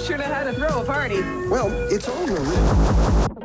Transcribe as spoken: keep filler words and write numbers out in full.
sure know how to throw a party. Well, it's all written.